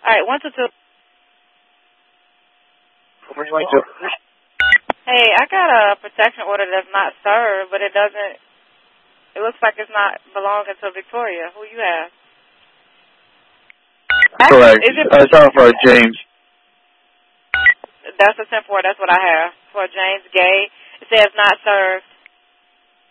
All right, 122. Hey, I got a protection order that's not served, but it doesn't. It looks like it's not belonging to Victoria. Who you have? Correct. I saw for James. That's a 10-4. That's what I have for James Gay. It says not served.